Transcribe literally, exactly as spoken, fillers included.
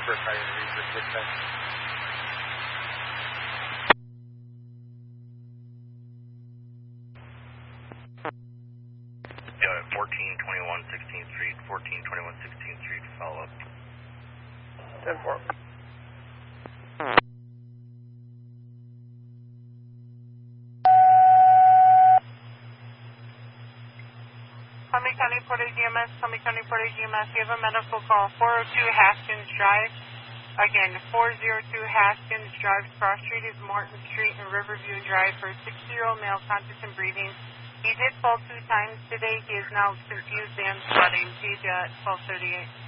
Reaper, Coyote Reaper, dispatch. Yeah, fourteen twenty-one sixteenth Street, fourteen twenty-one sixteenth Street, follow up. ten four. Tommy County Portage E M S, Tommy County Portage E M S, you have a medical call, four oh two Haskins Drive. Again, four oh two Haskins Drive, cross street is Morton Street and Riverview Drive for a sixty-year-old male, conscious and breathing. He did fall two times today. He is now confused and sweating. Page at twelve thirty-eight.